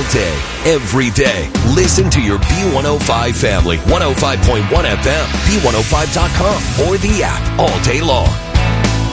day, every day. Listen to your B105 family, 105.1 FM, B105.com, or the app all day long.